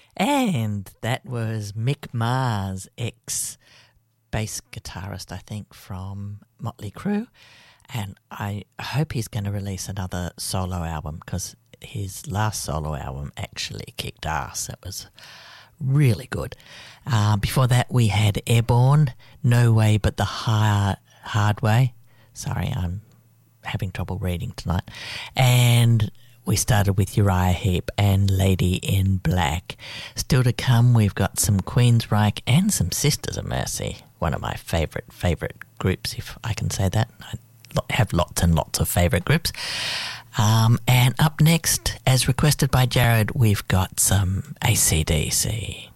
And that was Mick Mars, ex-bass guitarist, I think, from Motley Crue. And I hope he's going to release another solo album, because his last solo album actually kicked ass. It was really good. Before that, we had Airborne, No Way But the Hard Way. Sorry, I'm having trouble reading tonight. And we started with Uriah Heep and Lady in Black. Still to come, we've got some Queensryche and some Sisters of Mercy, one of my favourite groups, if I can say that. I have lots and lots of favourite groups. And up next, as requested by Jared, we've got some AC/DC.